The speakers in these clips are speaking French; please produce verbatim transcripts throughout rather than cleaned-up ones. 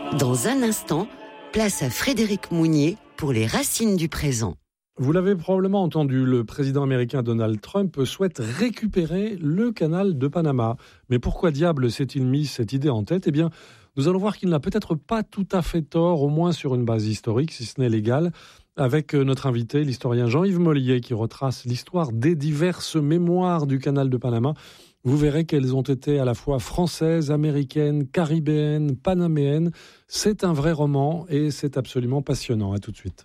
Dans un instant, place à Frédéric Mounier pour les racines du présent. Vous l'avez probablement entendu, le président américain Donald Trump souhaite récupérer le canal de Panama. Mais pourquoi diable s'est-il mis cette idée en tête ? Eh bien, nous allons voir qu'il n'a peut-être pas tout à fait tort, au moins sur une base historique, si ce n'est légale, avec notre invité, l'historien Jean-Yves Mollier, qui retrace l'histoire des diverses mémoires du canal de Panama. Vous verrez qu'elles ont été à la fois françaises, américaines, caribéennes, panaméennes. C'est un vrai roman et c'est absolument passionnant. À tout de suite.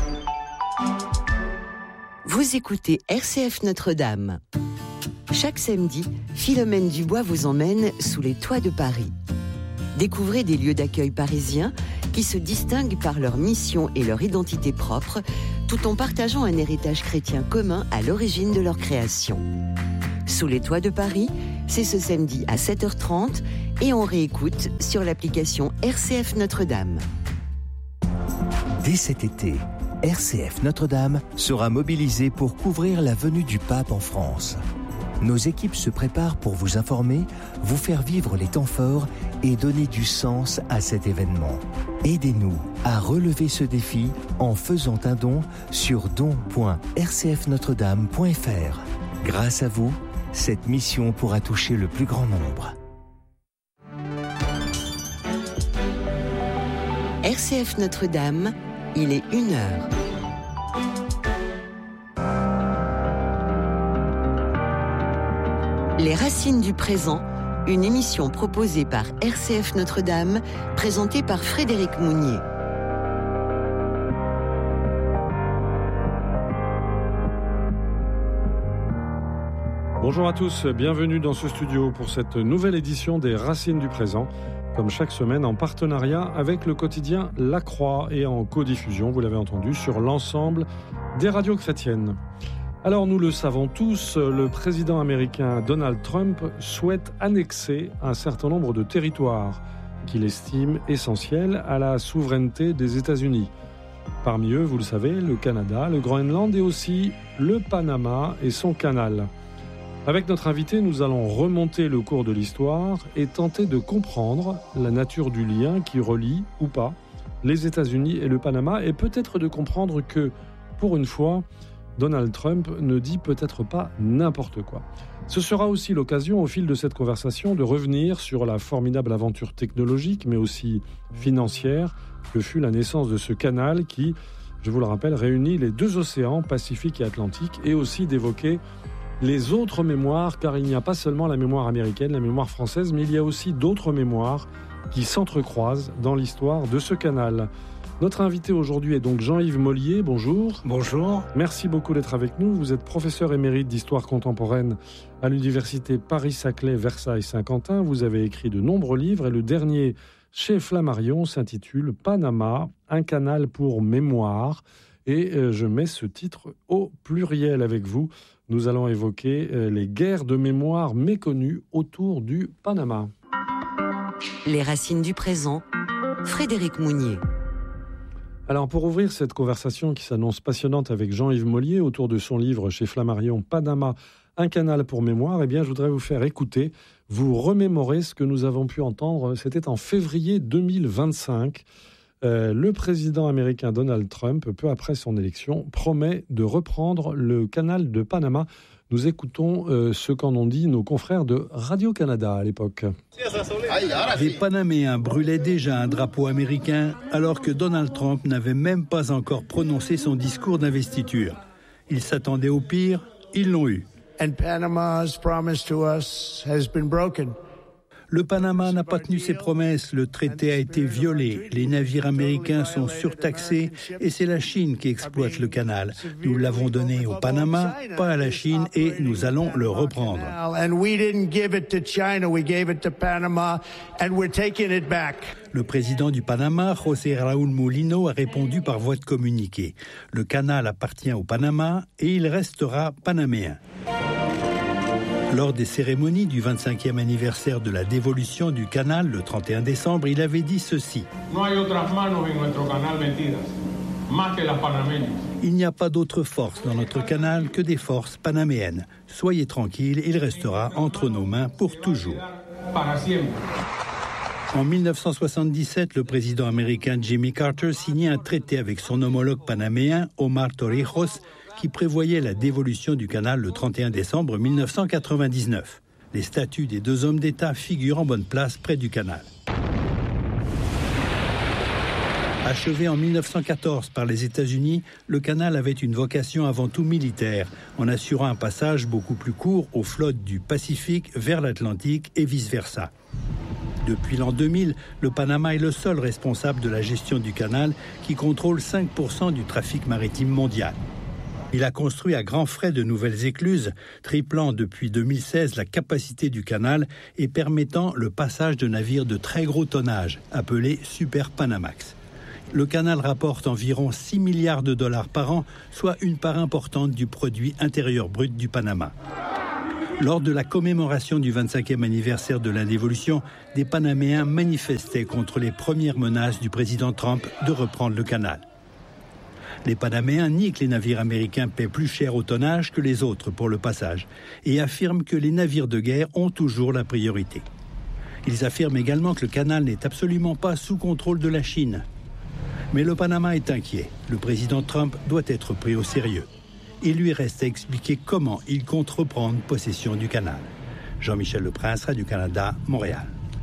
Vous écoutez R C F Notre-Dame. Chaque samedi, Philomène Dubois vous emmène sous les toits de Paris. Découvrez des lieux d'accueil parisiens qui se distinguent par leur mission et leur identité propre, tout en partageant un héritage chrétien commun à l'origine de leur création. Sous les toits de Paris, c'est ce samedi à sept heures trente et on réécoute sur l'application R C F Notre-Dame. Dès cet été, R C F Notre-Dame sera mobilisée pour couvrir la venue du pape en France. Nos équipes se préparent pour vous informer, vous faire vivre les temps forts et donner du sens à cet événement. Aidez-nous à relever ce défi en faisant un don sur don point r c f notre dame point f r. Grâce à vous, cette mission pourra toucher le plus grand nombre. R C F Notre-Dame, il est une heure. Les racines du présent, une émission proposée par R C F Notre-Dame, présentée par Frédéric Mounier. Bonjour à tous, bienvenue dans ce studio pour cette nouvelle édition des Racines du présent, comme chaque semaine en partenariat avec le quotidien La Croix et en codiffusion, vous l'avez entendu, sur l'ensemble des radios chrétiennes. Alors nous le savons tous, le président américain Donald Trump souhaite annexer un certain nombre de territoires qu'il estime essentiels à la souveraineté des États-Unis. Parmi eux, vous le savez, le Canada, le Groenland et aussi le Panama et son canal. Avec notre invité, nous allons remonter le cours de l'histoire et tenter de comprendre la nature du lien qui relie, ou pas, les États-Unis et le Panama, et peut-être de comprendre que, pour une fois, Donald Trump ne dit peut-être pas n'importe quoi. Ce sera aussi l'occasion, au fil de cette conversation, de revenir sur la formidable aventure technologique, mais aussi financière, que fut la naissance de ce canal qui, je vous le rappelle, réunit les deux océans, Pacifique et Atlantique, et aussi d'évoquer les autres mémoires, car il n'y a pas seulement la mémoire américaine, la mémoire française, mais il y a aussi d'autres mémoires qui s'entrecroisent dans l'histoire de ce canal. Notre invité aujourd'hui est donc Jean-Yves Mollier. Bonjour. Bonjour. Merci beaucoup d'être avec nous. Vous êtes professeur émérite d'histoire contemporaine à l'université Paris-Saclay, Versailles-Saint-Quentin. Vous avez écrit de nombreux livres et le dernier chez Flammarion s'intitule Panama, un canal pour mémoire. Et euh, je mets ce titre au pluriel avec vous. Nous allons évoquer euh, les guerres de mémoire méconnues autour du Panama. Les racines du présent, Frédéric Mounier. Alors pour ouvrir cette conversation qui s'annonce passionnante avec Jean-Yves Mollier autour de son livre chez Flammarion, Panama, un canal pour mémoire, eh bien je voudrais vous faire écouter, vous remémorer ce que nous avons pu entendre, c'était en février deux mille vingt-cinq. Euh, le président américain Donald Trump, peu après son élection, promet de reprendre le canal de Panama. Nous écoutons euh, ce qu'en ont dit nos confrères de Radio-Canada à l'époque. Les Panaméens brûlaient déjà un drapeau américain alors que Donald Trump n'avait même pas encore prononcé son discours d'investiture. Ils s'attendaient au pire, ils l'ont eu. And Panama's promise to us has been broken. Le Panama n'a pas tenu ses promesses, le traité a été violé, les navires américains sont surtaxés et c'est la Chine qui exploite le canal. Nous l'avons donné au Panama, pas à la Chine et nous allons le reprendre. Le président du Panama, José Raúl Mulino, a répondu par voie de communiqué. Le canal appartient au Panama et il restera panaméen. Lors des cérémonies du vingt-cinquième anniversaire de la dévolution du canal, le trente et un décembre, il avait dit ceci. Il n'y a pas d'autre force dans notre canal que des forces panaméennes. Soyez tranquilles, il restera entre nos mains pour toujours. En dix-neuf cent soixante-dix-sept, le président américain Jimmy Carter signait un traité avec son homologue panaméen, Omar Torrijos, qui prévoyait la dévolution du canal le trente et un décembre mille neuf cent quatre-vingt-dix-neuf. Les statues des deux hommes d'État figurent en bonne place près du canal. Achevé en mille neuf cent quatorze par les États-Unis, le canal avait une vocation avant tout militaire, en assurant un passage beaucoup plus court aux flottes du Pacifique vers l'Atlantique et vice-versa. Depuis l'an deux mille, le Panama est le seul responsable de la gestion du canal qui contrôle cinq pour cent du trafic maritime mondial. Il a construit à grands frais de nouvelles écluses, triplant depuis deux mille seize la capacité du canal et permettant le passage de navires de très gros tonnage, appelés Super Panamax. Le canal rapporte environ six milliards de dollars par an, soit une part importante du produit intérieur brut du Panama. Lors de la commémoration du vingt-cinquième anniversaire de la dévolution, des Panaméens manifestaient contre les premières menaces du président Trump de reprendre le canal. Les Panaméens nient que les navires américains paient plus cher au tonnage que les autres pour le passage et affirment que les navires de guerre ont toujours la priorité. Ils affirment également que le canal n'est absolument pas sous contrôle de la Chine. Mais le Panama est inquiet. Le président Trump doit être pris au sérieux. Il lui reste à expliquer comment il compte reprendre possession du canal. Jean-Michel Leprince, Radio-Canada, Montréal.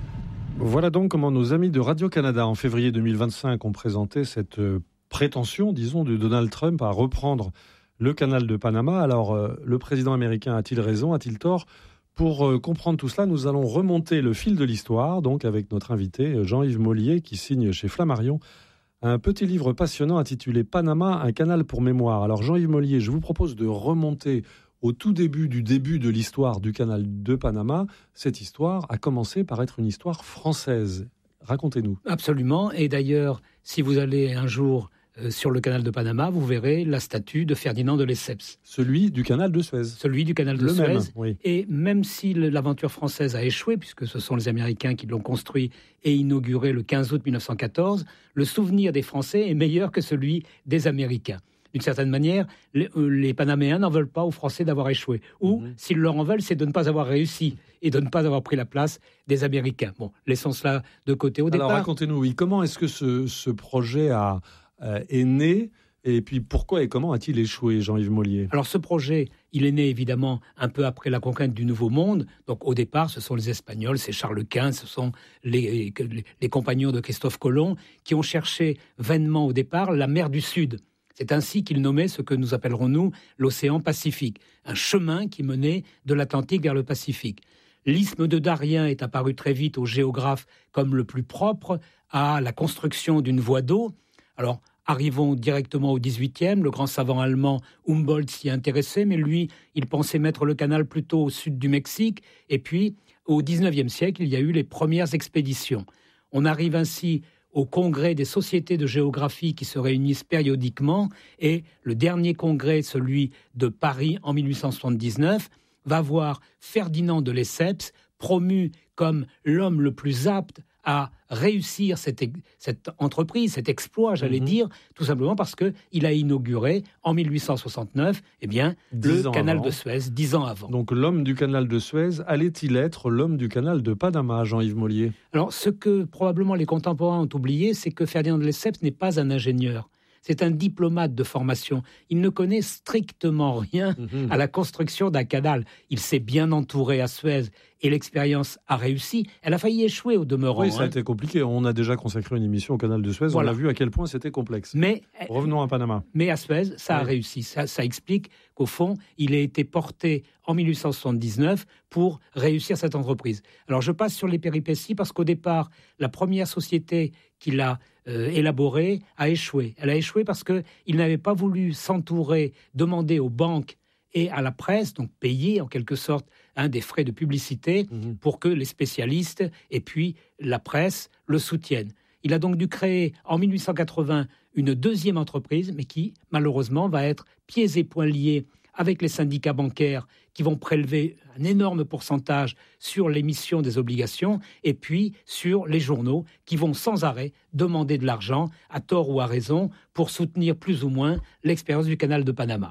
Voilà donc comment nos amis de Radio-Canada en février deux mille vingt-cinq ont présenté cette prétention, disons, de Donald Trump à reprendre le canal de Panama. Alors, euh, le président américain a-t-il raison, a-t-il tort ? Pour euh, comprendre tout cela, nous allons remonter le fil de l'histoire, donc avec notre invité Jean-Yves Mollier, qui signe chez Flammarion un petit livre passionnant intitulé « Panama, un canal pour mémoire ». Alors Jean-Yves Mollier, je vous propose de remonter au tout début du début de l'histoire du canal de Panama. Cette histoire a commencé par être une histoire française. Racontez-nous. Absolument. Et d'ailleurs, si vous allez un jour euh, sur le canal de Panama, vous verrez la statue de Ferdinand de Lesseps. Celui du canal de Suez. Celui du canal de le Suez. Même, oui. Et même si l'aventure française a échoué, puisque ce sont les Américains qui l'ont construit et inauguré le quinze août mille neuf cent quatorze, le souvenir des Français est meilleur que celui des Américains. D'une certaine manière, les, euh, les Panaméens n'en veulent pas aux Français d'avoir échoué. Ou, mmh. s'ils leur en veulent, c'est de ne pas avoir réussi et de ne pas avoir pris la place des Américains. Bon, laissons cela de côté au Alors, départ. Alors, racontez-nous, oui, comment est-ce que ce, ce projet a, euh, est né ? Et puis, pourquoi et comment a-t-il échoué, Jean-Yves Mollier ? Alors, ce projet, il est né évidemment un peu après la conquête du Nouveau Monde. Donc, au départ, ce sont les Espagnols, c'est Charles Quint, ce sont les, les, les compagnons de Christophe Colomb qui ont cherché vainement au départ la mer du Sud. C'est ainsi qu'ils nommaient ce que nous appellerons, nous, l'océan Pacifique, un chemin qui menait de l'Atlantique vers le Pacifique. L'isthme de Darien est apparu très vite aux géographes comme le plus propre à la construction d'une voie d'eau. Alors, arrivons directement au dix-huitième, le grand savant allemand Humboldt s'y intéressait, mais lui, il pensait mettre le canal plutôt au sud du Mexique. Et puis, au dix-neuvième siècle, il y a eu les premières expéditions. On arrive ainsi au congrès des sociétés de géographie qui se réunissent périodiquement, et le dernier congrès, celui de Paris en mille huit cent soixante-dix-neuf, va voir Ferdinand de Lesseps promu comme l'homme le plus apte à réussir cette, cette entreprise, cet exploit, j'allais mmh. dire, tout simplement parce qu'il a inauguré en mille huit cent soixante-neuf eh bien, le canal avant. de Suez, dix ans avant. Donc l'homme du canal de Suez, allait-il être l'homme du canal de Panama, Jean-Yves Mollier ? Alors, ce que probablement les contemporains ont oublié, c'est que Ferdinand de Lesseps n'est pas un ingénieur. C'est un diplomate de formation. Il ne connaît strictement rien mmh. à la construction d'un canal. Il s'est bien entouré à Suez et l'expérience a réussi. Elle a failli échouer au demeurant. Oui, ça a hein. été compliqué. On a déjà consacré une émission au canal de Suez. Voilà. On a vu à quel point c'était complexe. Mais, Revenons à Panama. Mais à Suez, ça a oui. réussi. Ça, ça explique qu'au fond, il a été porté en mille huit cent soixante-dix-neuf pour réussir cette entreprise. Alors, je passe sur les péripéties parce qu'au départ, la première société qu'il a euh, élaborée a échoué. Elle a échoué parce qu'il n'avait pas voulu s'entourer, demander aux banques et à la presse, donc payer en quelque sorte hein, des frais de publicité mmh. pour que les spécialistes et puis la presse le soutiennent. Il a donc dû créer en mille huit cent quatre-vingts une deuxième entreprise, mais qui malheureusement va être pieds et poings liés avec les syndicats bancaires qui vont prélever un énorme pourcentage sur l'émission des obligations et puis sur les journaux qui vont sans arrêt demander de l'argent, à tort ou à raison, pour soutenir plus ou moins l'expérience du canal de Panama.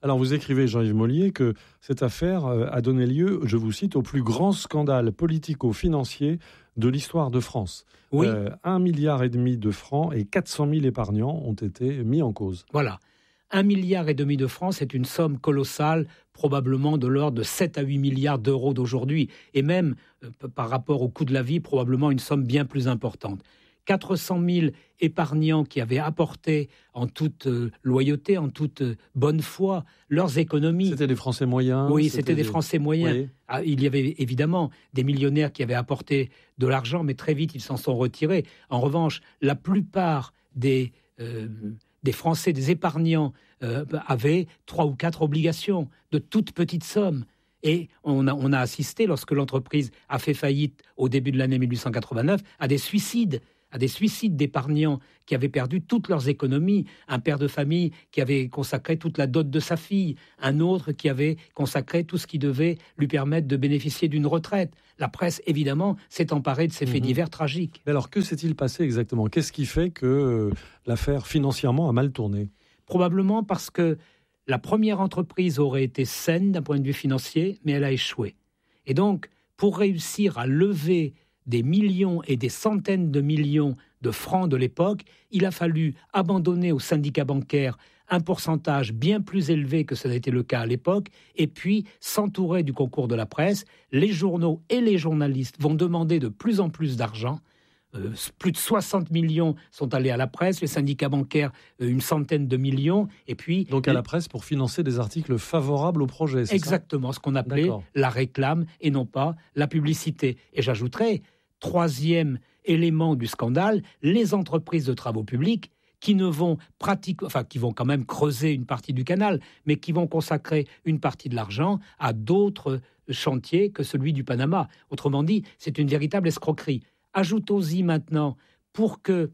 Alors vous écrivez, Jean-Yves Mollier, que cette affaire a donné lieu, je vous cite, au plus grand scandale politico-financier de l'histoire de France. Oui. Euh, un milliard et demi de francs et quatre cent mille épargnants ont été mis en cause. Voilà. Un milliard et demi de francs, c'est une somme colossale, probablement de l'ordre de sept à huit milliards d'euros d'aujourd'hui. Et même, euh, par rapport au coût de la vie, probablement une somme bien plus importante. quatre cent mille épargnants qui avaient apporté en toute euh, loyauté, en toute euh, bonne foi, leurs économies. C'était des Français moyens. Oui, c'était, c'était des Français moyens. Oui. Ah, il y avait évidemment des millionnaires qui avaient apporté de l'argent, mais très vite, ils s'en sont retirés. En revanche, la plupart des, euh, des Français, des épargnants, euh, avaient trois ou quatre obligations de toutes petites sommes. Et on a, on a assisté, lorsque l'entreprise a fait faillite au début de l'année mille huit cent quatre-vingt-neuf, à des suicides. à des suicides d'épargnants qui avaient perdu toutes leurs économies, un père de famille qui avait consacré toute la dot de sa fille, un autre qui avait consacré tout ce qui devait lui permettre de bénéficier d'une retraite. La presse, évidemment, s'est emparée de ces faits mmh. divers tragiques. Mais alors, que s'est-il passé exactement ? Qu'est-ce qui fait que euh, l'affaire, financièrement, a mal tourné ? Probablement parce que la première entreprise aurait été saine d'un point de vue financier, mais elle a échoué. Et donc, pour réussir à lever des millions et des centaines de millions de francs de l'époque, il a fallu abandonner aux syndicats bancaires un pourcentage bien plus élevé que ça n'a été le cas à l'époque, et puis s'entourer du concours de la presse. Les journaux et les journalistes vont demander de plus en plus d'argent. Euh, plus de soixante millions sont allés à la presse, les syndicats bancaires, euh, une centaine de millions. Et puis, donc à la presse pour financer des articles favorables au projet, c'est exactement, ça ? Ce qu'on appelait D'accord. la réclame et non pas la publicité. Et j'ajouterais, troisième élément du scandale, les entreprises de travaux publics qui ne vont pratiquer, enfin qui vont quand même creuser une partie du canal, mais qui vont consacrer une partie de l'argent à d'autres chantiers que celui du Panama. Autrement dit, c'est une véritable escroquerie. Ajoutons-y maintenant, pour que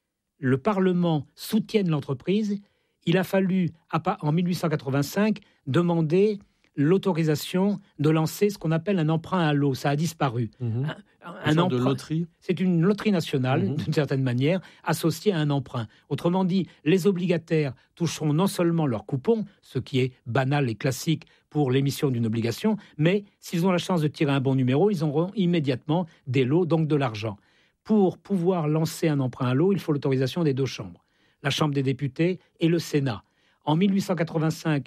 le Parlement soutienne l'entreprise, il a fallu, en mille huit cent quatre-vingt-cinq, demander l'autorisation de lancer ce qu'on appelle un emprunt à l'eau. Ça a disparu. Mmh. Un, un emprunt, de loterie. C'est une loterie nationale, mmh. d'une certaine manière, associée à un emprunt. Autrement dit, les obligataires toucheront non seulement leur coupon, ce qui est banal et classique pour l'émission d'une obligation, mais s'ils ont la chance de tirer un bon numéro, ils auront immédiatement des lots, donc de l'argent. Pour pouvoir lancer un emprunt à l'eau, il faut l'autorisation des deux chambres, la Chambre des députés et le Sénat. En mille huit cent quatre-vingt-cinq,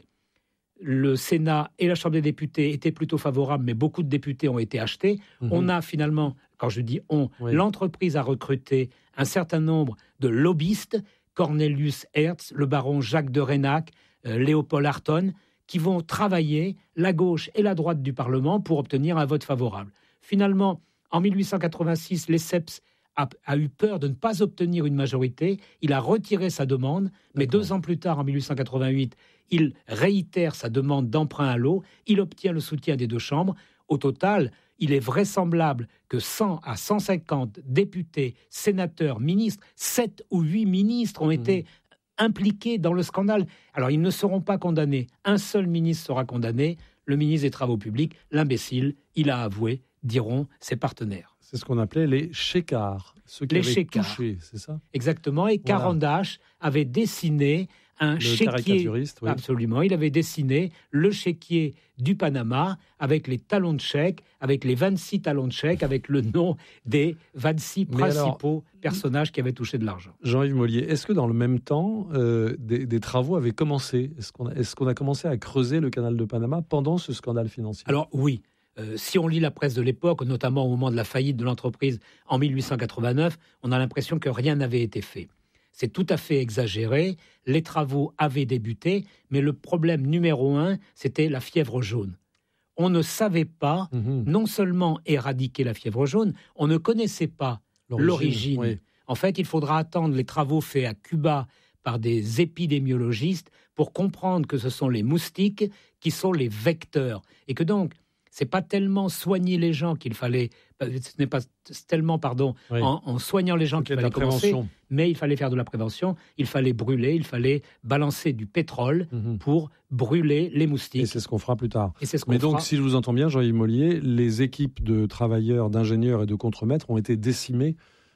le Sénat et la Chambre des députés étaient plutôt favorables, mais beaucoup de députés ont été achetés. Mmh. On a finalement, quand je dis on, oui. l'entreprise a recruté un certain nombre de lobbyistes, Cornelius Hertz, le baron Jacques de Reynac, euh, Léopold Harton, qui vont travailler la gauche et la droite du Parlement pour obtenir un vote favorable. Finalement, en mille huit cent quatre-vingt-six, Lesseps a, a eu peur de ne pas obtenir une majorité. Il a retiré sa demande, mais D'accord. deux ans plus tard, en mille huit cent quatre-vingt-huit, il réitère sa demande d'emprunt à l'eau. Il obtient le soutien des deux chambres. Au total, il est vraisemblable que cent à cent cinquante députés, sénateurs, ministres, sept ou huit ministres ont mmh. été impliqués dans le scandale. Alors, ils ne seront pas condamnés. Un seul ministre sera condamné, le ministre des Travaux publics. L'imbécile, il a avoué, diront ses partenaires. C'est ce qu'on appelait les chécards, ceux qui les avaient chécards. touché, c'est ça ? Exactement, et voilà. Carandache avait dessiné un le chéquier. Oui. Absolument, il avait dessiné le chéquier du Panama avec les talons de chèque, avec les vingt-six talons de chèque, avec le nom des vingt-six Mais principaux alors, personnages qui avaient touché de l'argent. Jean-Yves Mollier, est-ce que dans le même temps, euh, des, des travaux avaient commencé ? Est-ce qu'on a, est-ce qu'on a commencé à creuser le canal de Panama pendant ce scandale financier ? Alors oui. Euh, si on lit la presse de l'époque, notamment au moment de la faillite de l'entreprise en mille huit cent quatre-vingt-neuf, on a l'impression que rien n'avait été fait. C'est tout à fait exagéré, les travaux avaient débuté, mais le problème numéro un, c'était la fièvre jaune. On ne savait pas mmh. non seulement éradiquer la fièvre jaune, on ne connaissait pas l'origine. l'origine. Oui. En fait, il faudra attendre les travaux faits à Cuba par des épidémiologistes pour comprendre que ce sont les moustiques qui sont les vecteurs. Et que donc, c'est pas tellement soigner les gens qu'il fallait, ce n'est pas tellement, pardon, oui. en, en soignant les gens qu'il fallait commencer, mais il fallait faire de la prévention, il fallait brûler, il fallait balancer du pétrole mmh. pour brûler les moustiques. Et c'est ce qu'on fera plus tard. Et c'est ce qu'on mais donc, fera... si je vous entends bien, Jean-Yves Mollier, les équipes de travailleurs, d'ingénieurs et de contremaîtres ont été décimées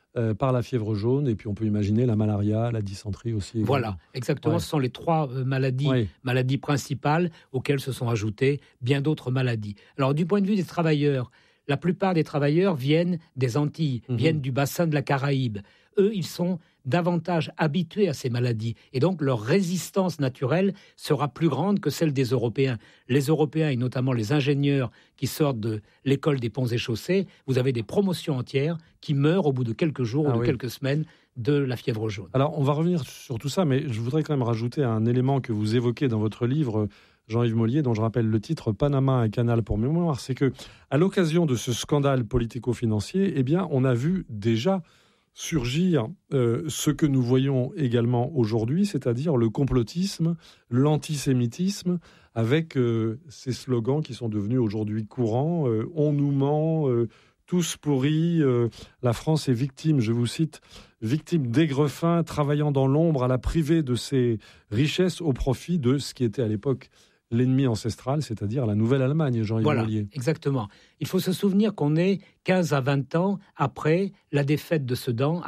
euh, par la fièvre jaune, et puis on peut imaginer la malaria, la dysenterie aussi. Également. Voilà, exactement. Ouais. Ce sont les trois euh, maladies, ouais. maladies principales auxquelles se sont ajoutées bien d'autres maladies. Alors, du point de vue des travailleurs, la plupart des travailleurs viennent des Antilles, mmh. viennent du bassin de la Caraïbe. Eux, ils sont davantage habitués à ces maladies. Et donc, leur résistance naturelle sera plus grande que celle des Européens. Les Européens, et notamment les ingénieurs qui sortent de l'école des ponts et chaussées, vous avez des promotions entières qui meurent au bout de quelques jours ah, ou de oui. quelques semaines de la fièvre jaune. Alors, on va revenir sur tout ça, mais je voudrais quand même rajouter un élément que vous évoquez dans votre livre, Jean-Yves Mollier, dont je rappelle le titre « Panama, un canal pour mémoire », c'est que, à l'occasion de ce scandale politico-financier, eh bien, on a vu déjà surgir euh, ce que nous voyons également aujourd'hui, c'est-à-dire le complotisme, l'antisémitisme, avec euh, ces slogans qui sont devenus aujourd'hui courants. Euh, « On nous ment, euh, tous pourris, euh, la France est victime », je vous cite, « victime d'aigrefins, travaillant dans l'ombre à la privée de ses richesses au profit de ce qui était à l'époque l'ennemi ancestral, c'est-à-dire la Nouvelle-Allemagne, Jean-Yves Voilà, Mollier. Exactement. Il faut se souvenir qu'on est quinze à vingt ans après la défaite de Sedan,